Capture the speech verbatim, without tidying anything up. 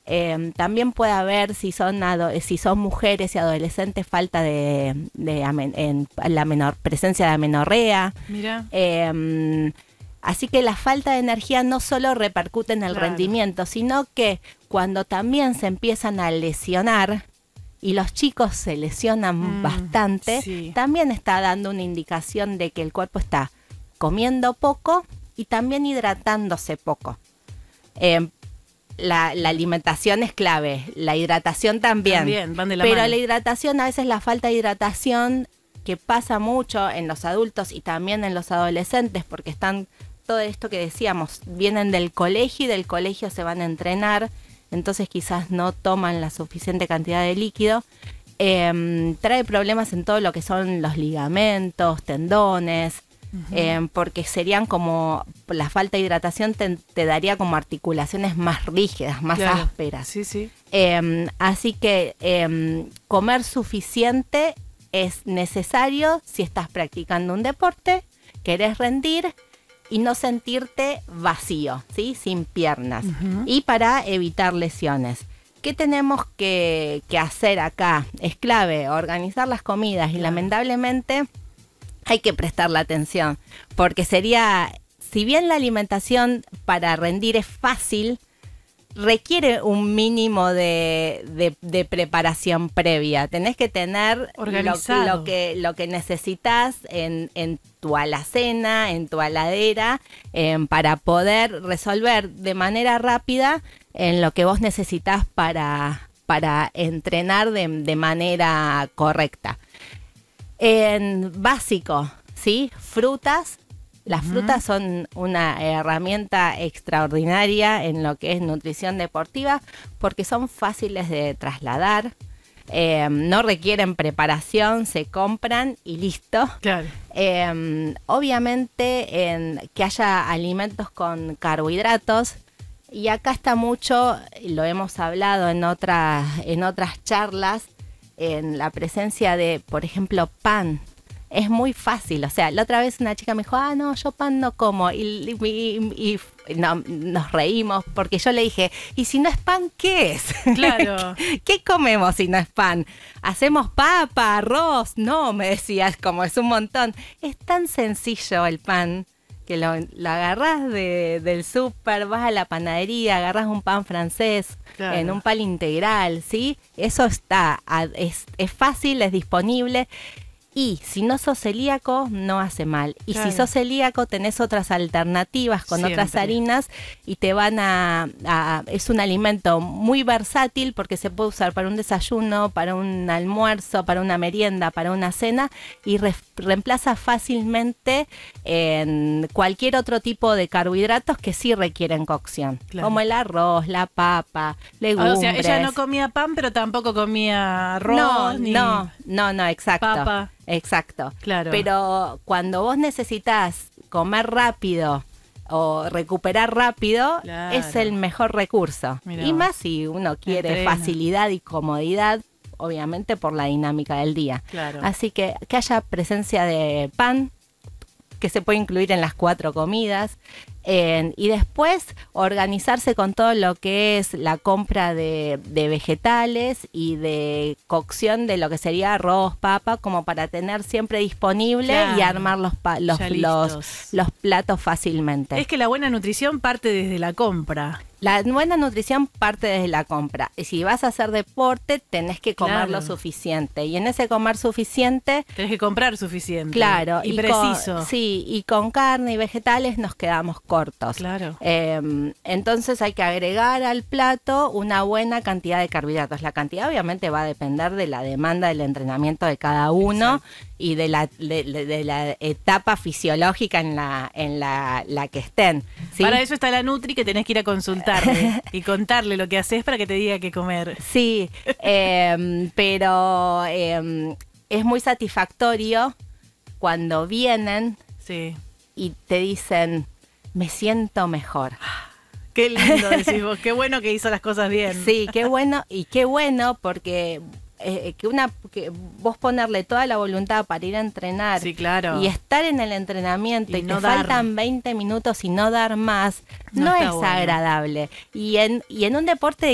Eh, también puede haber, si son ado- si son mujeres y adolescentes, falta de, de amen- en la menor presencia de amenorrea. Mira. Eh, así que la falta de energía no solo repercute en el Claro. rendimiento, sino que cuando también se empiezan a lesionar, y los chicos se lesionan Mm, bastante, sí. también está dando una indicación de que el cuerpo está comiendo poco y también hidratándose poco. Eh, la, la alimentación es clave, la hidratación también. También, van de la Pero mano. la hidratación, a veces la falta de hidratación, que pasa mucho en los adultos y también en los adolescentes, porque están, todo esto que decíamos, vienen del colegio y del colegio se van a entrenar, entonces quizás no toman la suficiente cantidad de líquido. Eh, trae problemas en todo lo que son los ligamentos, tendones, Ujú. eh, porque serían como, la falta de hidratación te, te daría como articulaciones más rígidas, más Claro. ásperas. Sí, sí. Eh, así que eh, comer suficiente es necesario si estás practicando un deporte, querés rendir y no sentirte vacío, ¿sí? Sin piernas. Ujú. Y para evitar lesiones. ¿Qué tenemos que, que hacer acá? Es clave organizar las comidas y Claro. lamentablemente hay que prestarle atención, porque sería, si bien la alimentación para rendir es fácil, requiere un mínimo de, de, de preparación previa. Tenés que tener lo, Organizado. lo que lo que necesitas en, en tu alacena, en tu heladera, em, para poder resolver de manera rápida en lo que vos necesitas para, para entrenar de, de manera correcta. En básico, ¿sí? Frutas. Las Ujú. frutas son una herramienta extraordinaria en lo que es nutrición deportiva porque son fáciles de trasladar, eh, no requieren preparación, se compran y listo. Claro. Eh, obviamente en que haya alimentos con carbohidratos, y acá está mucho, lo hemos hablado en otras, en otras charlas, en la presencia de, por ejemplo, pan. Es muy fácil, o sea, la otra vez una chica me dijo, ah, no, yo pan no como, y, y- y- y no, nos reímos, porque yo le dije, ¿y si no es pan, qué es? Claro. ¿Qué comemos si no es pan? ¿Hacemos papa, arroz? No, me decías, como es un montón. Es tan sencillo el pan, que lo, lo agarrás de, del súper, vas a la panadería, agarrás un pan francés, Claro. en un pan integral, ¿sí? Eso está, a- es, es fácil, es disponible. Y si no sos celíaco, no hace mal. Y Claro. si sos celíaco, tenés otras alternativas con otras Siempre. harinas y te van a, a... Es un alimento muy versátil porque se puede usar para un desayuno, para un almuerzo, para una merienda, para una cena y re- reemplaza fácilmente en cualquier otro tipo de carbohidratos que sí requieren cocción. Claro. Como el arroz, la papa, Ah, legumbres. o sea, ella no comía pan, pero tampoco comía arroz No, ni no, no, no, exacto. papa. Exacto. Claro. Pero cuando vos necesitas comer rápido o recuperar rápido, Claro. es el mejor recurso. Mirá Y vos. más si uno quiere Entrena. facilidad y comodidad, obviamente por la dinámica del día. Claro. Así que que haya presencia de pan, que se puede incluir en las cuatro comidas, en- y después organizarse con todo lo que es la compra de, de vegetales y de cocción de lo que sería arroz, papa, como para tener siempre disponible Claro. y armar los, pa- los, Ya los, listos. los platos fácilmente. Es que la buena nutrición parte desde la compra. La buena nutrición parte desde la compra. Y si vas a hacer deporte, tenés que comer Claro. lo suficiente. Y en ese comer suficiente, Tenés que comprar suficiente. claro, Y, con- preciso. sí, y con carne y vegetales nos quedamos cortos. Claro. Eh, entonces hay que agregar al plato una buena cantidad de carbohidratos. La cantidad obviamente va a depender de la demanda del entrenamiento de cada uno y de la, de, de- de la etapa fisiológica en la, en la, la que estén. ¿sí? Para eso está la Nutri, que tenés que ir a consultarle y contarle lo que haces para que te diga qué comer. Sí, eh, pero eh, es muy satisfactorio cuando vienen Sí. y te dicen, me siento mejor. Qué lindo decís vos, qué bueno que hizo las cosas bien. Sí, qué bueno, y qué bueno porque eh, que una que vos ponerle toda la voluntad para ir a entrenar Sí, claro. y estar en el entrenamiento Y y, no te dar. faltan veinte minutos y no dar más, No no, está es bueno. agradable. Y en, y en un deporte